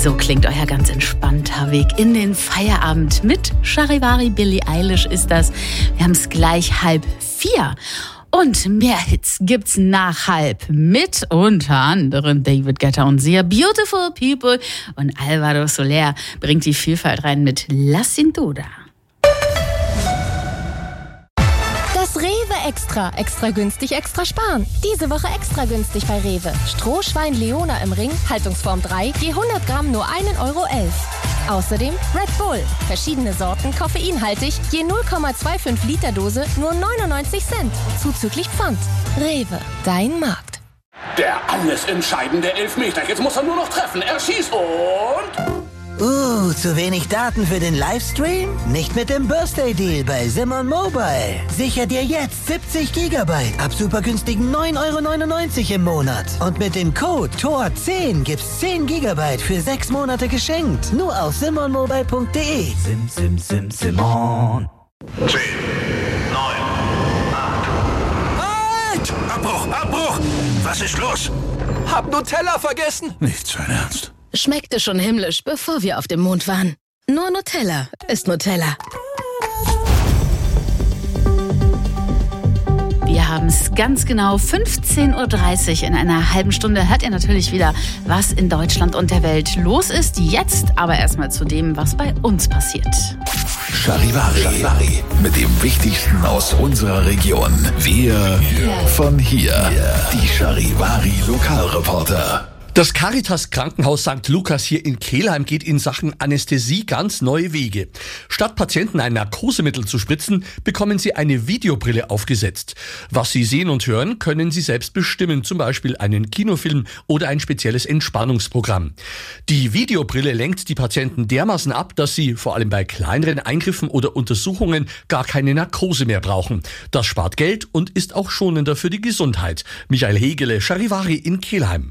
So klingt euer ganz entspannter Weg in den Feierabend. Mit Charivari, Billie Eilish ist das. Wir haben es gleich 3:30. Und mehr Hits gibt's nach 3:30 mit unter anderem David Guetta und Sia, Beautiful People, und Alvaro Soler bringt die Vielfalt rein mit La Cintura. Das Rewe Extra. Extra günstig, extra sparen. Diese Woche extra günstig bei Rewe. Strohschwein Leona im Ring, Haltungsform 3, je 100 Gramm nur 1,11 €. Außerdem Red Bull. Verschiedene Sorten, koffeinhaltig, je 0,25 Liter Dose, nur 99 Cent. Zuzüglich Pfand. Rewe, dein Markt. Der alles entscheidende Elfmeter. Jetzt muss er nur noch treffen. Er schießt und... zu wenig Daten für den Livestream? Nicht mit dem Birthday Deal bei Simon Mobile. Sicher dir jetzt 70 GB ab super günstigen 9,99 € im Monat. Und mit dem Code TOR10 gibt's 10 GB für 6 Monate geschenkt. Nur auf simonmobile.de. Simon. 10, 9, 8. Halt! Abbruch! Was ist los? Hab Nutella vergessen. Nicht sein Ernst. Schmeckte schon himmlisch, bevor wir auf dem Mond waren. Nur Nutella ist Nutella. Wir haben es ganz genau 15:30 Uhr. In einer halben Stunde hört ihr natürlich wieder, was in Deutschland und der Welt los ist. Jetzt aber erstmal zu dem, was bei uns passiert. Charivari. Mit dem Wichtigsten aus unserer Region. Wir von hier. Die Charivari Lokalreporter. Das Caritas Krankenhaus St. Lukas hier in Kelheim geht in Sachen Anästhesie ganz neue Wege. Statt Patienten ein Narkosemittel zu spritzen, bekommen sie eine Videobrille aufgesetzt. Was sie sehen und hören, können sie selbst bestimmen, zum Beispiel einen Kinofilm oder ein spezielles Entspannungsprogramm. Die Videobrille lenkt die Patienten dermaßen ab, dass sie vor allem bei kleineren Eingriffen oder Untersuchungen gar keine Narkose mehr brauchen. Das spart Geld und ist auch schonender für die Gesundheit. Michael Hegele, Charivari in Kelheim.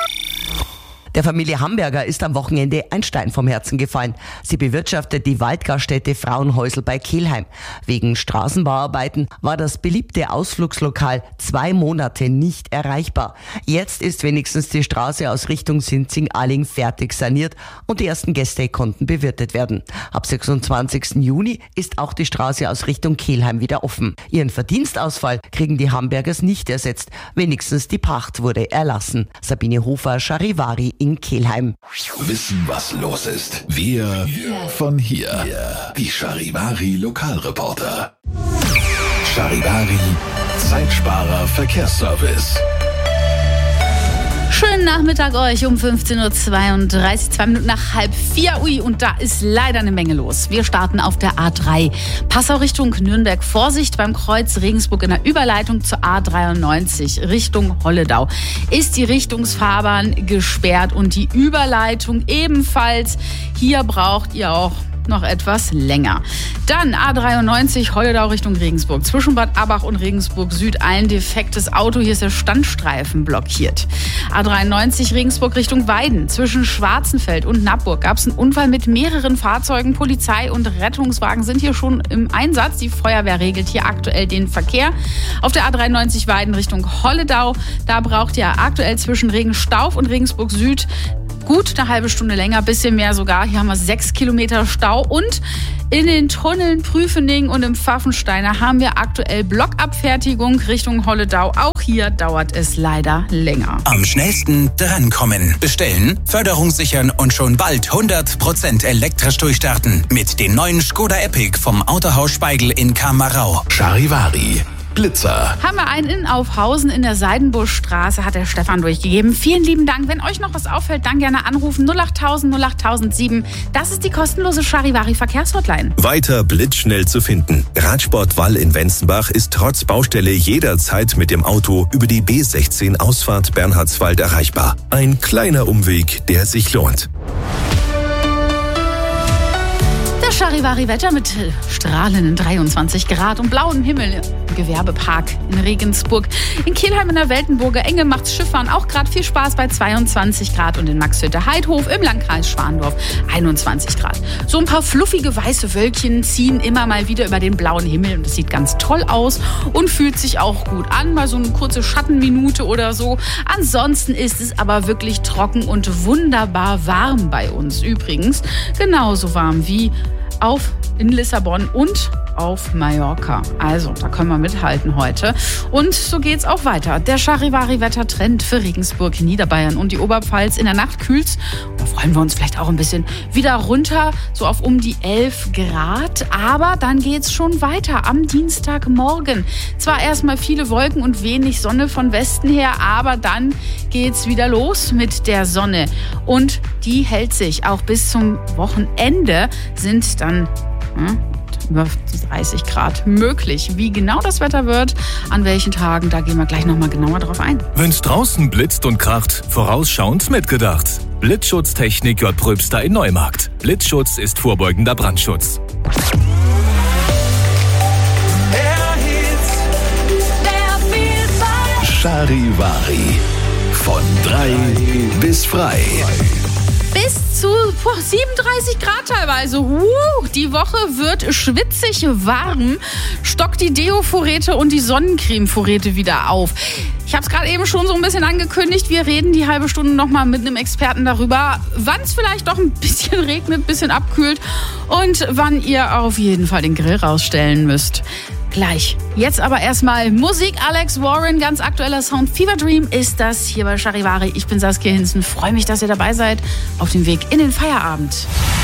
Der Familie Hamburger ist am Wochenende ein Stein vom Herzen gefallen. Sie bewirtschaftet die Waldgaststätte Frauenhäusl bei Kelheim. Wegen Straßenbauarbeiten war das beliebte Ausflugslokal 2 Monate nicht erreichbar. Jetzt ist wenigstens die Straße aus Richtung Sinzing-Ahling fertig saniert und die ersten Gäste konnten bewirtet werden. Ab 26. Juni ist auch die Straße aus Richtung Kelheim wieder offen. Ihren Verdienstausfall kriegen die Hamburgers nicht ersetzt. Wenigstens die Pacht wurde erlassen. Sabine Hofer, Charivari in Kelheim. Wissen, was los ist. Wir von hier. Die Charivari Lokalreporter. Charivari Zeitsparer Verkehrsservice. Schönen Nachmittag euch um 15:32 Uhr, 2 Minuten nach 3:30. Ui, und da ist leider eine Menge los. Wir starten auf der A3. Passau Richtung Nürnberg. Vorsicht beim Kreuz Regensburg in der Überleitung zur A93 Richtung Holledau. Ist die Richtungsfahrbahn gesperrt und die Überleitung ebenfalls. Hier braucht ihr auch noch etwas länger. Dann A93 Holledau Richtung Regensburg. Zwischen Bad Abach und Regensburg Süd ein defektes Auto. Hier ist der Standstreifen blockiert. A93 Regensburg Richtung Weiden. Zwischen Schwarzenfeld und Nappburg gab es einen Unfall mit mehreren Fahrzeugen. Polizei und Rettungswagen sind hier schon im Einsatz. Die Feuerwehr regelt hier aktuell den Verkehr. Auf der A93 Weiden Richtung Holledau. Da braucht ihr aktuell zwischen Regenstauf und Regensburg Süd gut eine halbe Stunde länger, bisschen mehr sogar. Hier haben wir 6 Kilometer Stau. Und in den Tunneln Prüfening und im Pfaffensteiner haben wir aktuell Blockabfertigung Richtung Holledau. Auch hier dauert es leider länger. Am schnellsten drankommen. Bestellen, Förderung sichern und schon bald 100% elektrisch durchstarten. Mit den neuen Skoda Epic vom Autohaus Speigl in Kamerau. Charivari Blitzer. Haben wir einen in Aufhausen in der Seidenbuschstraße, hat der Stefan durchgegeben. Vielen lieben Dank. Wenn euch noch was auffällt, dann gerne anrufen. 08000 08007. Das ist die kostenlose Charivari Verkehrshotline. Weiter blitzschnell zu finden. Radsport Wall in Wenzenbach ist trotz Baustelle jederzeit mit dem Auto über die B16 Ausfahrt Bernhardswald erreichbar. Ein kleiner Umweg, der sich lohnt. Charivari-Wetter mit strahlenden 23 Grad und blauem Himmel. Gewerbepark in Regensburg. In Kelheim in der Weltenburger Enge macht's Schifffahren auch gerade viel Spaß bei 22 Grad und in Maxhütte-Heidhof im Landkreis Schwandorf 21 Grad. So ein paar fluffige weiße Wölkchen ziehen immer mal wieder über den blauen Himmel und das sieht ganz toll aus und fühlt sich auch gut an, mal so eine kurze Schattenminute oder so. Ansonsten ist es aber wirklich trocken und wunderbar warm bei uns. Übrigens genauso warm wie in Lissabon und auf Mallorca. Also, da können wir mithalten heute. Und so geht's auch weiter. Der Charivari-Wettertrend für Regensburg, Niederbayern und die Oberpfalz. In der Nacht kühlt's. Da freuen wir uns vielleicht auch ein bisschen wieder runter, so auf um die 11 Grad. Aber dann geht's schon weiter am Dienstagmorgen. Zwar erstmal viele Wolken und wenig Sonne von Westen her, aber dann geht's wieder los mit der Sonne. Und die hält sich auch bis zum Wochenende, sind dann über 30 Grad möglich. Wie genau das Wetter wird, an welchen Tagen, da gehen wir gleich nochmal genauer drauf ein. Wenn's draußen blitzt und kracht, vorausschauend mitgedacht. Blitzschutztechnik J. Pröbster in Neumarkt. Blitzschutz ist vorbeugender Brandschutz. Charivari. Von 3 bis frei. Bis zu 37 Grad teilweise. Die Woche wird schwitzig warm. Stockt die Deo-Vorräte und die Sonnencreme-Vorräte wieder auf. Ich habe es gerade eben schon so ein bisschen angekündigt. Wir reden die halbe Stunde nochmal mit einem Experten darüber, wann es vielleicht doch ein bisschen regnet, ein bisschen abkühlt und wann ihr auf jeden Fall den Grill rausstellen müsst. Gleich. Jetzt aber erstmal Musik. Alex Warren, ganz aktueller Sound. Fever Dream ist das hier bei Charivari. Ich bin Saskia Hinzen. Freue mich, dass ihr dabei seid auf dem Weg in den Feierabend.